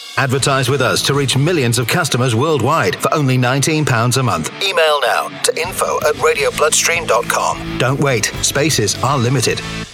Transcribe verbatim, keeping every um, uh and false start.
Advertise with us to reach millions of customers worldwide for only nineteen pounds a month. Email now to info at radio bloodstream dot com. Don't wait. Spaces are limited.